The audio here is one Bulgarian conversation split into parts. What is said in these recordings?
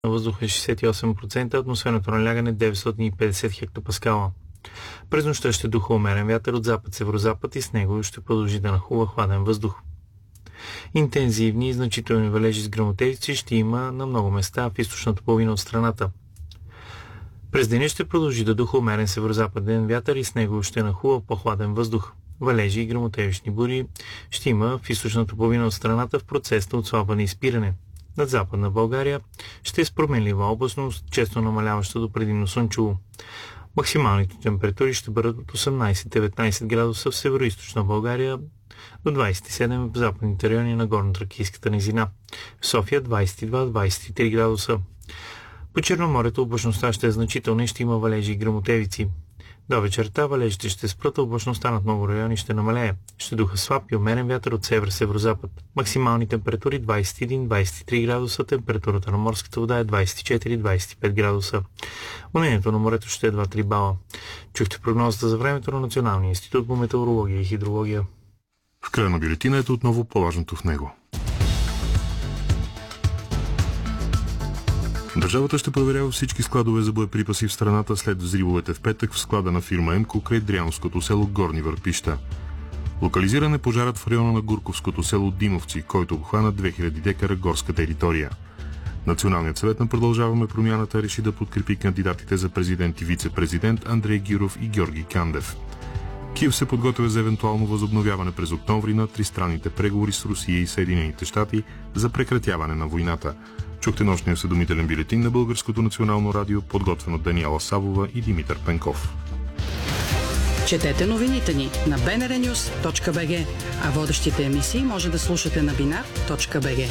на въздуха е 68%, атмосферното налягане 950 хектопаскала. През нощта ще духа умерен вятър от запад-северозапад и с него ще продължи да нахлува хладен въздух. Интензивни и значителни валежи с гръмотевици ще има на много места в източната половина от страната. През деня ще продължи да духа умерен северозападен вятър и с него ще нахлува по-хладен въздух. Валежи и гръмотевични бури ще има в източната половина от страната в процес на отслабване и спиране. Над Западна България ще е с променлива облачност, често намаляваща до предимно слънчево. Максималните температури ще бъдат от 18-19 градуса в североизточна България до 27 в западните райони на Горнотракийската низина. В София 22-23 градуса. По Черноморието облачността ще е значителна и ще има валежи и гръмотевици. До вечерта валежите ще спрат, облачността над много райони ще намалее. Ще духа слаб и умерен вятър от север-северозапад. Максимални температури 21-23 градуса, температурата на морската вода е 24-25 градуса. Унението на морето ще е 2-3 бала. Чухте прогнозата за времето на Националния институт по метеорология и хидрология. В края на бюлетина отново по-важното в него. Държавата ще проверява всички складове за боеприпаси в страната след взривовете в петък в склада на фирма МКО край Дряновското село Горни Върпища. Локализиран е пожарът в района на Гурковското село Димовци, който обхвана 2000 декара горска територия. Националният съвет на Продължаваме промяната реши да подкрепи кандидатите за президент и вице-президент Андрей Гюров и Георги Кандев. Киев се подготвя за евентуално възобновяване през октомври на тристранните преговори с Русия и Съединените щати за прекратяване на войната. Чухте нощния осведомителен бюлетин на Българското национално радио, подготвен от Даниела Савова и Димитър Пенков. Четете новините ни на bnrnews.bg, а водещите емисии може да слушате на binar.bg.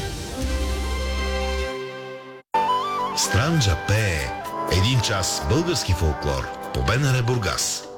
Странджа пее. Един час български фолклор по БНР Бургас.